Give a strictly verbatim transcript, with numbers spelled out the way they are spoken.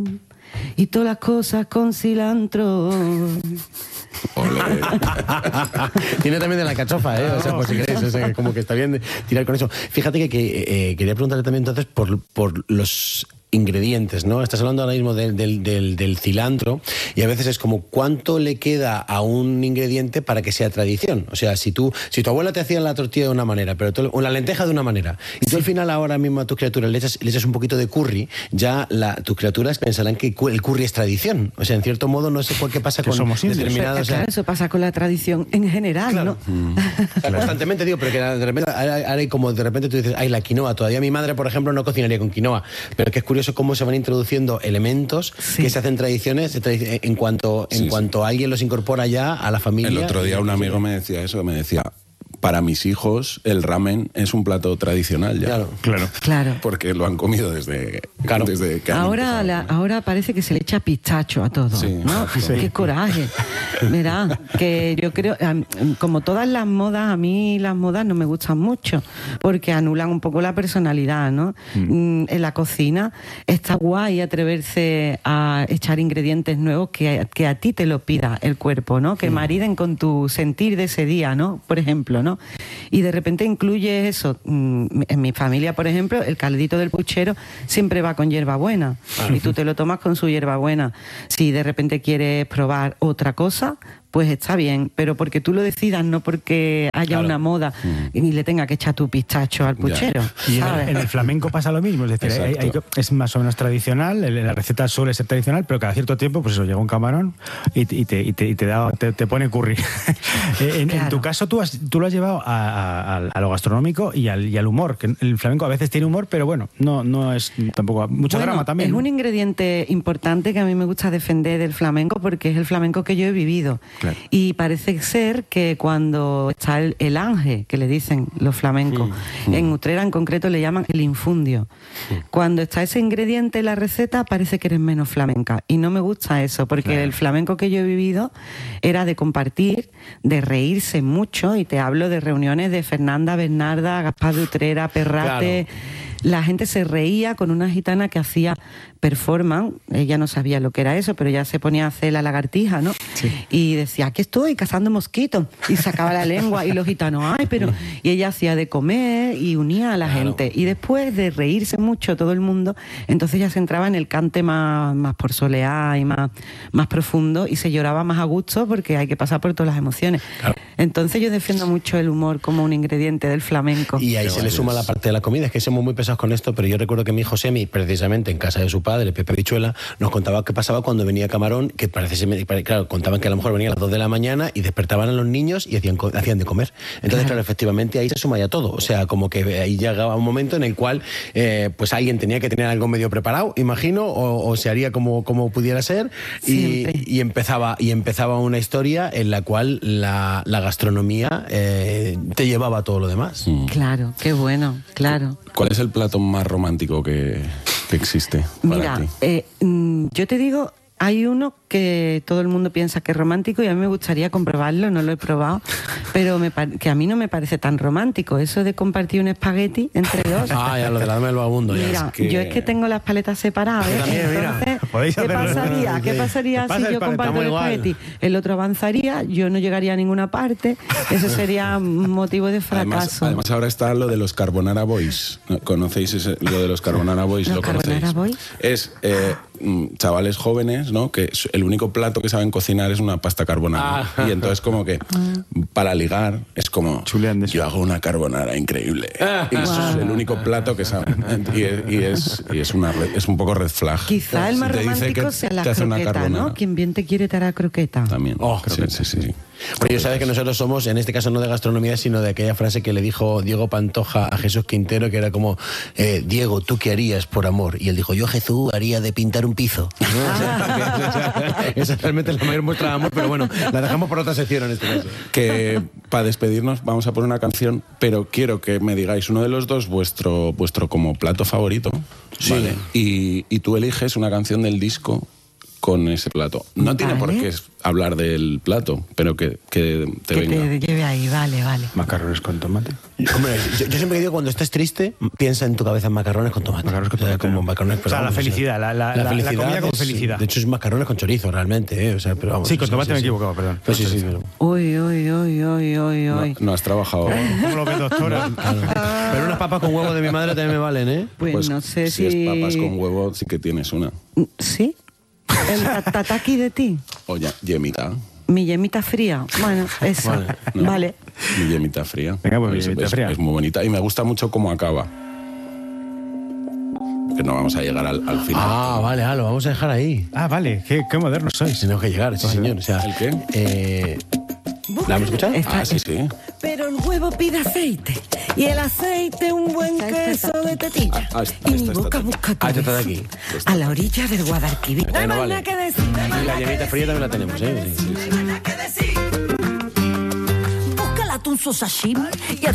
y todas las cosas con cilantro. Tiene también de la cachofa, ¿eh? O sea, por si queréis, o sea, como que está bien de tirar con eso. Fíjate que, que eh, quería preguntarle también entonces por, por los ingredientes, ¿no? Estás hablando ahora mismo del, del, del, del cilantro y a veces es como cuánto le queda a un ingrediente para que sea tradición. O sea, si tú, si tu abuela te hacía la tortilla de una manera, pero tú, o la lenteja de una manera, y tú al final ahora mismo a tus criaturas le echas, le echas un poquito de curry, ya la, tus criaturas pensarán que el curry es tradición. O sea, en cierto modo, no sé por qué pasa con determinados... Eso, claro, eso pasa con la tradición en general, claro. ¿no? Mm. O sea, constantemente digo, pero que de repente, ahora hay como de repente tú dices, ay, la quinoa, todavía mi madre, por ejemplo, no cocinaría con quinoa, pero que es curioso cómo se van introduciendo elementos sí. que se hacen tradiciones en cuanto, en sí, cuanto sí. alguien los incorpora ya a la familia. El otro día un amigo me decía eso, me decía, para mis hijos el ramen es un plato tradicional ya. Claro, claro. claro. Porque lo han comido desde, claro. desde que ahora, la, ahora parece que se le echa pistacho a todo, sí, ¿no? Sí. Qué coraje. Verá, que yo creo, como todas las modas, a mí las modas no me gustan mucho, porque anulan un poco la personalidad, ¿no? Mm. En la cocina está guay atreverse a echar ingredientes nuevos que, que a ti te lo pida el cuerpo, ¿no? Que mm. mariden con tu sentir de ese día, ¿no? Por ejemplo, ¿no? Y de repente incluye eso. En mi familia, por ejemplo, el caldito del puchero siempre va con hierbabuena. Ah. Y tú te lo tomas con su hierbabuena. Si de repente quieres probar otra cosa, pues está bien, pero porque tú lo decidas, no porque haya claro. una moda mm. y le tenga que echar tu pistacho al puchero. Y en el, en el flamenco pasa lo mismo, es decir, hay, hay, es más o menos tradicional, la receta suele ser tradicional, pero cada cierto tiempo, pues eso, llega un camarón y, y, te, y, te, y te, da, te, te pone curry. en, claro. en tu caso, tú, has, tú lo has llevado a, a, a lo gastronómico y al, y al humor, que el flamenco a veces tiene humor, pero bueno, no, no es tampoco mucho bueno, drama también. Es ¿no? un ingrediente importante que a mí me gusta defender del flamenco porque es el flamenco que yo he vivido. Claro. Y parece ser que cuando está el, el ángel, que le dicen los flamencos, sí, sí. en Utrera en concreto le llaman el infundio. Sí. Cuando está ese ingrediente en la receta parece que eres menos flamenca. Y no me gusta eso, porque claro. el flamenco que yo he vivido era de compartir, de reírse mucho, y te hablo de reuniones de Fernanda, Bernarda, Gaspar de Utrera, Perrate... Claro. La gente se reía con una gitana que hacía performance, ella no sabía lo que era eso, pero ya se ponía a hacer la lagartija, ¿no? Sí. Y decía, aquí estoy cazando mosquitos, y sacaba la lengua, y los gitanos, ay, pero... Y ella hacía de comer y unía a la claro. gente. Y después de reírse mucho todo el mundo, entonces ya se entraba en el cante más, más por soleá y más, más profundo, y se lloraba más a gusto porque hay que pasar por todas las emociones. Claro. Entonces yo defiendo mucho el humor como un ingrediente del flamenco. Y ahí Pero se le suma la parte de la comida, es que somos muy pesados con esto, pero yo recuerdo que mi hijo Semi, precisamente en casa de su padre, Pepe Bichuela, nos contaba qué pasaba cuando venía Camarón, que parece, claro, contaban que a lo mejor venía a las dos de la mañana y despertaban a los niños y hacían, hacían de comer. Entonces, claro. claro, efectivamente ahí se suma ya todo, o sea, como que ahí llegaba un momento en el cual eh, pues alguien tenía que tener algo medio preparado, imagino, o, o se haría como, como pudiera ser, y, y, empezaba, y empezaba una historia en la cual la, la gastronomía eh, te llevaba a todo lo demás. Mm. Claro, qué bueno, claro. ¿Cuál es el plato más romántico que, que existe para Mira, ti? Eh, yo te digo, hay uno que todo el mundo piensa que es romántico y a mí me gustaría comprobarlo, no lo he probado, pero me que a mí no me parece tan romántico, eso de compartir un espagueti entre dos. Ah, ya, lo de la dama del vagabundo. Mira, ya es que... yo es que tengo las paletas separadas. ¿eh? También, Entonces, mira. ¿qué pasaría? Sí. ¿Qué pasaría si yo comparto el espagueti? Igual. El otro avanzaría, yo no llegaría a ninguna parte, eso sería motivo de fracaso. Además, además ahora está lo de los Carbonara Boys. ¿Conocéis ese, lo de los Carbonara Boys? ¿Los ¿Lo Carbonara conocéis? Boys? Es eh, chavales jóvenes, ¿no? Que el único plato que saben cocinar es una pasta carbonara. Ah. Y entonces como que para ligar es como yo hago una carbonara increíble. Ah. Y eso wow. es el único plato que saben. Y es, y es, y es, una, es un poco red flag. Quizá el más romántico sea la croqueta, ¿no? Quien bien te quiere te hará croqueta. También. Oh, sí, sí, sí, sí. Bueno, yo sabes que nosotros somos, en este caso no de gastronomía, sino de aquella frase que le dijo Diego Pantoja a Jesús Quintero, que era como, eh, Diego, ¿tú qué harías por amor? Y él dijo, yo, Jesús, haría de pintar un piso. Esa es realmente la mayor muestra de amor, pero bueno, la dejamos por otra sección en este caso. Que para despedirnos vamos a poner una canción, pero quiero que me digáis uno de los dos vuestro, vuestro como plato favorito. Sí. ¿Vale? Y, y tú eliges una canción del disco con ese plato. No vale. tiene por qué hablar del plato, pero que, que te que venga. Que te lleve ahí, vale, vale. Macarrones con tomate. Hombre, yo, yo siempre digo, cuando estés triste, piensa en tu cabeza en macarrones con tomate. Macarrones con tomate. O sea, como macarrones, o sea, vamos, la felicidad, la, la, la, felicidad la comida con es, felicidad. De hecho, es macarrones con chorizo, realmente, ¿eh? O sea, pero vamos. Sí, con sí, tomate sí, me he sí. equivocado, perdón. Pues sí, sí, pero... Uy, uy, uy, uy, uy, uy. No, no has trabajado. ¿Cómo lo ves, doctora? Pero unas papas con huevo de mi madre también me valen, ¿eh? Pues, Pues no sé si... si... es papas con huevo, sí que tienes una. ¿Sí? ¿El tataki de ti? O ya, yemita. Mi yemita fría. Bueno, esa. Vale. No, vale. Mi yemita fría. Venga, pues mi es, yemita es, fría. Es muy bonita y me gusta mucho cómo acaba. Que no vamos a llegar al, al final. Ah, vale, ah, lo vamos a dejar ahí. Ah, vale, qué, qué modernos sois. Tenemos que llegar, sí, señor. O sea, ¿El qué? Eh, ¿La hemos escuchado? Está- Ah, sí, sí. Pero el huevo pide aceite y el aceite un buen queso de tetilla. Ah, esta- y esta mi está boca aquí. busca tu Ah, esta está beso aquí. a la orilla del Guadalquivir. No hay Bueno, más vale. nada que decir. no hay más Y la nada que llamita fría decir. también la tenemos, ¿eh? Sí, sí, sí. Busca el atún su sashimi y